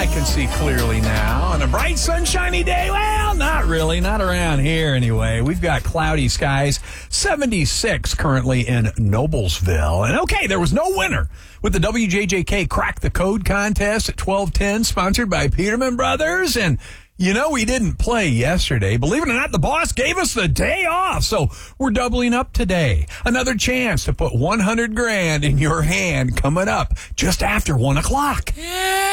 I can see clearly now. On a bright, sunshiny day, well, not really. Not around here, anyway. We've got cloudy skies, 76 currently in Noblesville. And, okay, there was no winner with the WJJK Crack the Code contest at 12:10, sponsored by Peterman Brothers. And, you know, we didn't play yesterday. Believe it or not, the boss gave us the day off, so we're doubling up today. Another chance to put $100,000 in your hand coming up just after 1 o'clock.